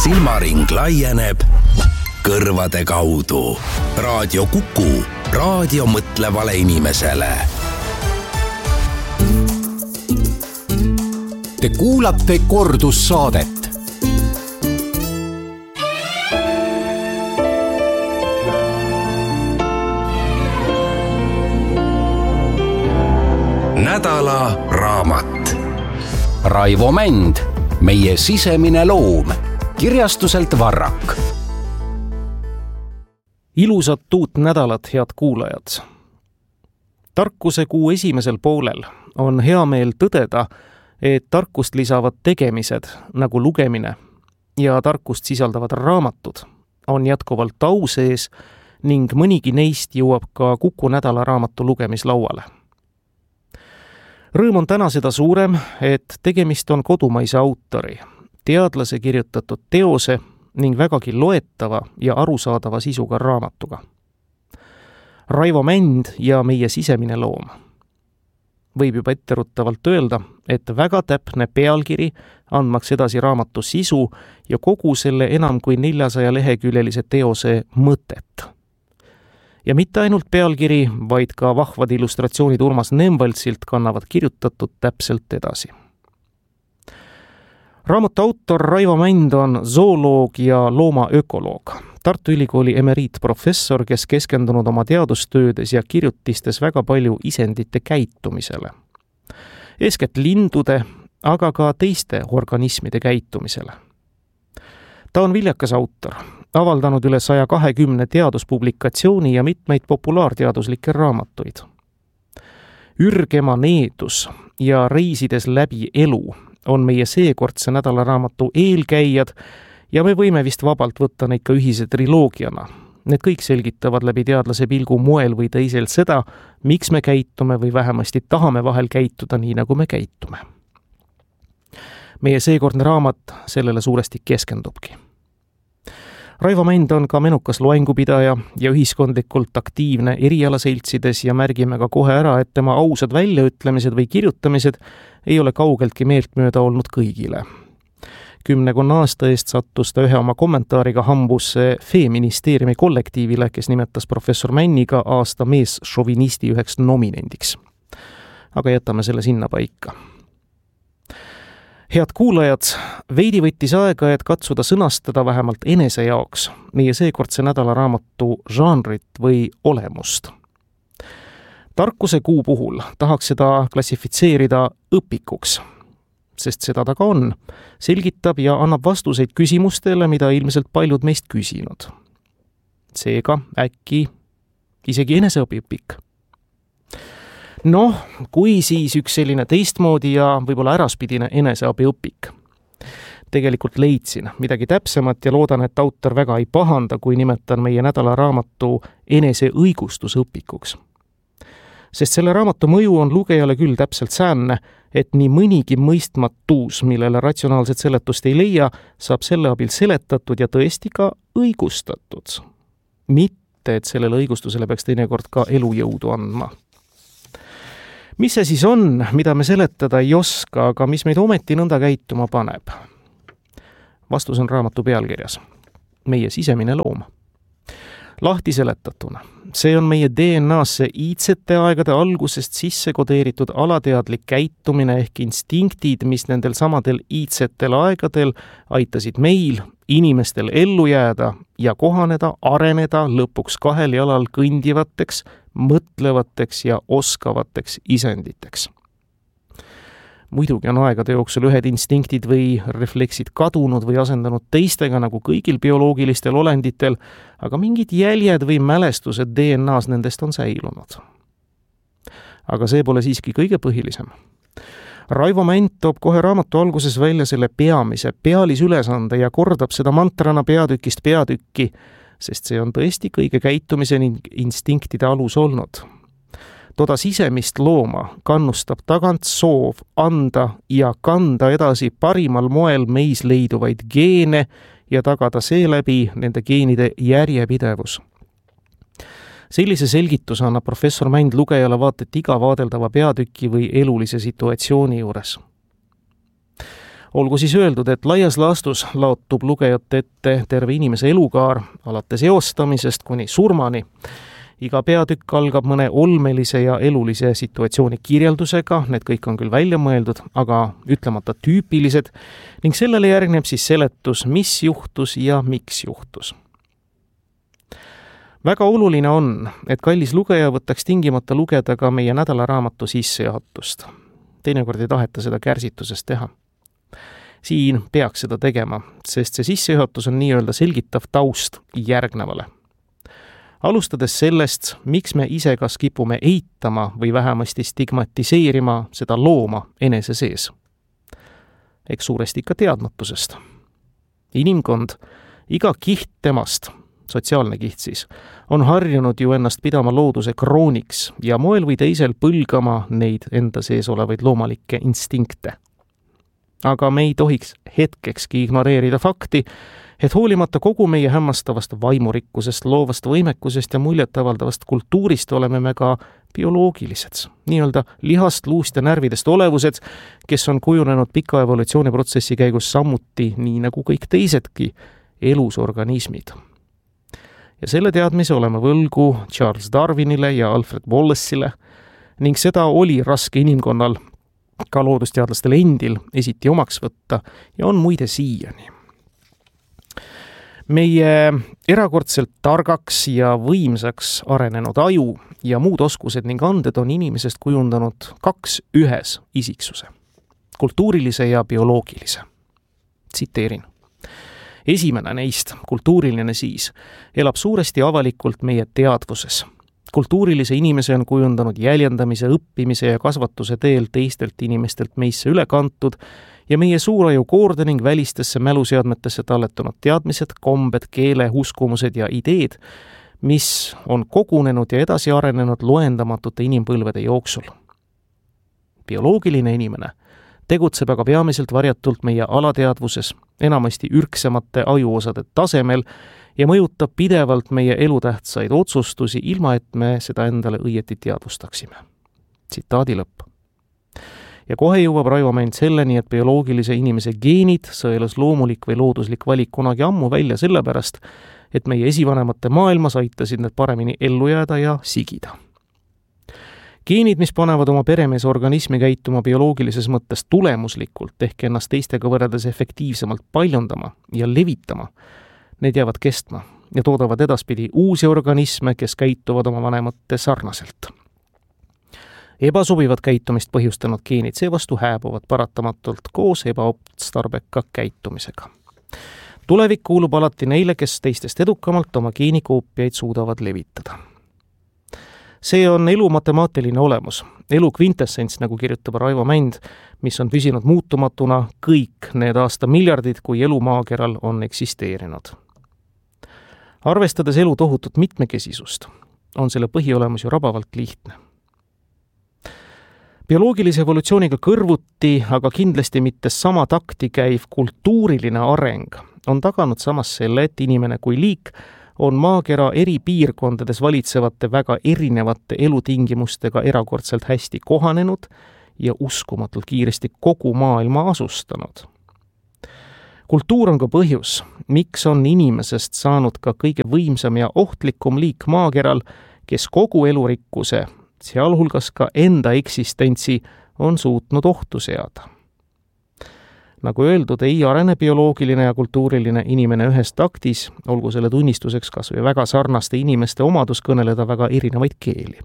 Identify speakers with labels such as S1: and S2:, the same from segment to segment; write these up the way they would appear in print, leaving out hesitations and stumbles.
S1: silmaring laieneb kõrvade kaudu. Raadio Kuku, raadio mõtlevale inimesele.
S2: Te kuulate kordussaadet.
S1: Nädala raamat.
S2: Raivo Mänd, meie sisemine loom. Kirjastuselt Varrak.
S3: Ilusat uut nädalat, head kuulajad. Tarkuse kuu esimesel poolel on hea meel tõdeda, et tarkust lisavad tegemised nagu lugemine ja tarkust sisaldavad raamatud on jätkuvalt au sees ning mõnigi neist jõuab ka Kuku nädala raamatu lugemislauale. Rõõm on täna seda suurem, et tegemist on kodumaise autori, teadlase kirjutatud teose ning vägagi loetava ja arusaadava sisuga raamatuga. Raivo Mänd ja meie sisemine loom. Võib juba etteruttavalt öelda, et väga täpne pealkiri andmaks edasi raamatu sisu ja kogu selle enam kui 400 leheküljelise teose mõtet. Ja mitte ainult pealkiri, vaid ka vahvad illustratsioonid Urmas Nemvaltsilt kannavad kirjutatud täpselt edasi. Raamatu autor Raivo Mänd on zooloog ja loomaökoloog, Tartu Ülikooli emeriitprofessor, kes keskendunud oma teadustöödes ja kirjutistes väga palju isendite käitumisele. Eeskätt lindude, aga ka teiste organismide käitumisele. Ta on viljakas autor, avaldanud üle 120 teaduspublikatsiooni ja mitmeid populaarteaduslikke raamatuid. Ürgema needus ja reisides läbi elu on meie seekordse nädalaraamatu eelkäijad ja me võime vist vabalt võtta neid ka ühise triloogiana. Need kõik selgitavad läbi teadlase pilgu moel või teisel seda, miks me käitume või vähemasti tahame vahel käituda nii, nagu me käitume. Meie seekordne raamat sellele suuresti keskendubki. Raivo Mänd on ka menukas loengupidaja ja ühiskondlikult aktiivne erialaseltsides ja märgime ka kohe ära, et tema ausad väljaütlemised või kirjutamised ei ole kaugeltki meeltmööda olnud kõigile. 10 aasta eest sattus ta ühe oma kommentaariga hambusse Feministeeriumi kollektiivile, kes nimetas professor Männiga aasta meesšovinisti üheks nominendiks. Aga jätame selle sinna paika. Head kuulajad, veidi võttis aega, et katsuda sõnastada vähemalt enese jaoks meie seekordse nädalaraamatu žanrit või olemust. Tarkuse kuu puhul tahaks seda klassifitseerida õpikuks, sest seda ta ka on, selgitab ja annab vastuseid küsimustele, mida ilmselt paljud meist küsinud. Seega äkki isegi eneseõpik. Noh, kui siis üks selline teistmoodi ja võib-olla äraspidine eneseabiõpik. Tegelikult leidsin midagi täpsemat ja loodan, et autor väga ei pahanda, kui nimetan meie nädalaraamatu eneseõigustusõpikuks. Sest selle raamatu mõju on lugejale küll täpselt säänne, et nii mõnigi mõistmatus, millele ratsionaalset seletust ei leia, saab selle abil seletatud ja tõesti ka õigustatud. Mitte, et sellele õigustusele peaks teinekord ka elujõudu andma. Mis see siis on, mida me seletada ei oska, aga mis meid ometi nõnda käituma paneb? Vastus on raamatu pealkirjas. Meie sisemine loom. Lahti seletatuna. See on meie DNA-sse iidsete aegade algusest sisse kodeeritud alateadlik käitumine ehk instinktid, mis nendel samadel iidsetel aegadel aitasid meil, inimestel ellu jääda ja kohaneda, areneda lõpuks kahel jalal kõndivateks, mõtlevateks ja oskavateks isenditeks. Muidugi on aegade jooksul ühed instinktid või refleksid kadunud või asendanud teistega nagu kõigil bioloogilistel olenditel, aga mingid jäljed või mälestused DNA-s nendest on säilunud. Aga see pole siiski kõige põhilisem. Raivo Mänd toob kohe raamatu alguses välja selle peamise pealisülesande ja kordab seda mantrana peatükist peatükki, sest see on tõesti kõige käitumise ning instinktide alus olnud. Toda sisemist looma kannustab tagant soov anda ja kanda edasi parimal moel meis leiduvaid geene ja tagada seeläbi nende geenide järjepidevus. Sellise selgituse annab professor Mänd lugejale vaatet iga vaadeldava peatüki või elulise situatsiooni juures. Olgu siis öeldud, et laias laastus laotub lugejate ette terve inimese elukaar, alates eostamisest kuni surmani. Iga peatükk algab mõne olmelise ja elulise situatsiooni kirjeldusega, need kõik on küll välja mõeldud, aga ütlemata tüüpilised, ning sellele järgneb siis seletus, mis juhtus ja miks juhtus. Väga oluline on, et kallis lugeja võtaks tingimata lugeda ka meie nädalaraamatu sissejuhatust. Teinekord ei taheta seda kärsitusest teha. Siin peaks seda tegema, sest see sissejuhatus on nii-öelda selgitav taust järgnevale. Alustades sellest, miks me ise kas kipume eitama või vähemasti stigmatiseerima seda looma enese sees. Eks suuresti ikka teadmatusest. Inimkond, iga kiht temast, sotsiaalne kiht siis, on harjunud ju ennast pidama looduse krooniks ja moel või teisel põlgama neid enda sees olevaid loomalikke instinkte. Aga me ei tohiks hetkekski ignoreerida fakti, et hoolimata kogu meie hämmastavast vaimurikkusest, loovast võimekusest ja muljetavaldavast kultuurist oleme me ka bioloogilised, nii-öelda lihast, luust ja närvidest olevused, kes on kujunenud pika evolutsiooniprotsessi käigus samuti, nii nagu kõik teisedki, elusorganismid. Ja selle teadmise oleme võlgu Charles Darwinile ja Alfred Wallace'ile ning seda oli raske inimkonnal, ka loodusteadlastel endil, esiti omaks võtta ja on muide siiani. Meie erakordselt targaks ja võimsaks arenenud aju ja muud oskused ning anded on inimesest kujundanud 2 ühes isiksuse, kultuurilise ja bioloogilise. Tsiteerin. Esimene neist, kultuuriline siis, elab suuresti avalikult meie teadvuses. Kultuurilise inimese on kujundanud jäljendamise, õppimise ja kasvatuse teel teistelt inimestelt meisse üle kantud ja meie suuraju koorde ning välistesse mäluseadmetesse talletunud teadmised, kombed, keele, uskumused ja ideed, mis on kogunenud ja edasi arenenud loendamatute inimpõlvede jooksul. Bioloogiline inimene tegutseb aga peamiselt varjatult meie alateadvuses, enamasti ürksemate ajuosade tasemel ja mõjutab pidevalt meie elutähtsaid otsustusi, ilma et me seda endale õieti teadvustaksime. Tsitaadi lõpp. Ja kohe jõuab Raivo Mänd selleni, et bioloogilise inimese geenid, sõelas loomulik või looduslik valik kunagi ammu välja sellepärast, et meie esivanemate maailmas aitasid need paremini ellu jääda ja sigida. Geenid, mis panevad oma peremees organismi käituma bioloogilises mõttes tulemuslikult ehk ennast teistega võrreldes efektiivsemalt paljundama ja levitama, need jäävad kestma ja toodavad edaspidi uusi organisme, kes käituvad oma vanemate sarnaselt. Ebasobivat käitumist põhjustanud geenid seevastu hääbuvad paratamatult koos ebaotstarbeka käitumisega. Tulevik kuulub alati neile, kes teistest edukamalt oma geenikoopiaid suudavad levitada. See on elu matemaatiline olemus, elu kvintessents, nagu kirjutab Raivo Mänd, mis on püsinud muutumatuna kõik need aastamiljardid, kui elu maakeral on eksisteerinud. Arvestades elu tohutut mitmekesisust, on selle põhiolemus ju rabavalt lihtne. Bioloogilise evolutsiooniga kõrvuti, aga kindlasti mitte sama takti käiv kultuuriline areng on taganud samas selle, et inimene kui liik on maakera eri piirkondades valitsevate väga erinevate elutingimustega erakordselt hästi kohanenud ja uskumatult kiiresti kogu maailma asustanud. Kultuur on ka põhjus, miks on inimesest saanud ka kõige võimsam ja ohtlikum liik maakeral, kes kogu elurikkuse, sealhulgas ka enda eksistentsi, on suutnud ohtu seada. Nagu öeldud, ei arene bioloogiline ja kultuuriline inimene ühes taktis, olgu selle tunnistuseks kas või väga sarnaste inimeste omadus kõneleda väga erinevaid keeli.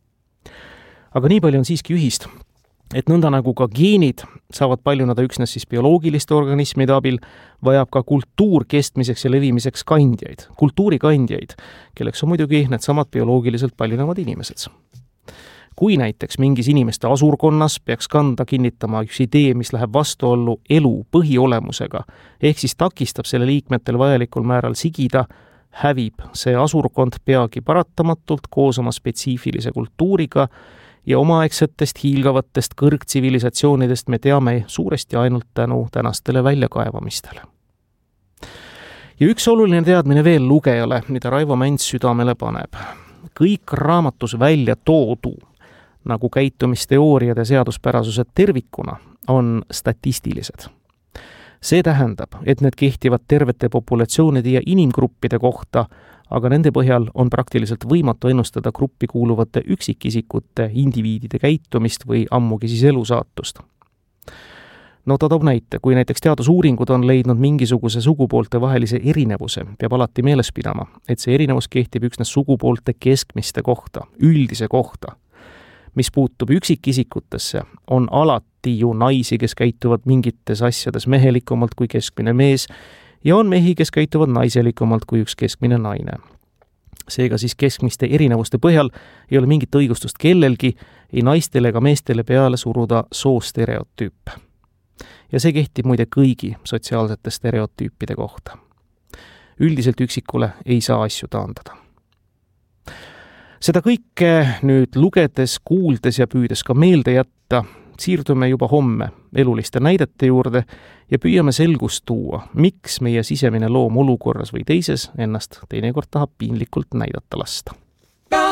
S3: Aga nii palju on siiski ühist, et nõnda nagu ka geenid saavad paljunada üksnes siis bioloogiliste organismide abil, vajab ka kultuur kestmiseks ja levimiseks kandjaid, kultuurikandjaid, kelleks on muidugi needsamad bioloogiliselt paljunevad inimesed. Kui näiteks mingis inimeste asurkonnas peaks kanda kinnitama üks idee, mis läheb vastuollu elu põhiolemusega, ehk siis takistab selle liikmetel vajalikul määral sigida, hävib see asurkond peagi paratamatult koos oma spetsiifilise kultuuriga ja omaaegsetest hiilgavatest kõrgtsivilisatsioonidest me teame suuresti ainult tänu tänastele väljakaevamistele. Ja üks oluline teadmine veel lugejale, mida Raivo Mänd südamele paneb. Kõik raamatus välja toodu, nagu käitumisteooriad ja seaduspärasused tervikuna, on statistilised. See tähendab, et need kehtivad tervete populatsioonide ja inimgruppide kohta, aga nende põhjal on praktiliselt võimatu ennustada gruppi kuuluvate üksikisikute, indiviidide käitumist või ammugi siis elusaatust. No ta toob näite, kui näiteks teadusuuringud on leidnud mingisuguse sugupoolte vahelise erinevuse, peab alati meeles pidama, et see erinevus kehtib üksnes sugupoolte keskmiste kohta, üldise kohta. Mis puutub üksikisikutesse, on alati ju naisi, kes käituvad mingites asjades mehelikumalt kui keskmine mees ja on mehi, kes käituvad naiselikumalt kui üks keskmine naine. Seega siis keskmiste erinevuste põhjal ei ole mingit õigustust kellelgi, ei naistele ega meestele peale suruda soostereotüüpe. Ja see kehtib muide kõigi sotsiaalsete stereotüüpide kohta. Üldiselt üksikule ei saa asju taandada. Seda kõike nüüd lugedes, kuuldes ja püüdes ka meelde jätta, siirdume juba homme eluliste näidete juurde ja püüame selgust tuua, miks meie sisemine loom olukorras või teises ennast teinekord tahab piinlikult näidata lasta.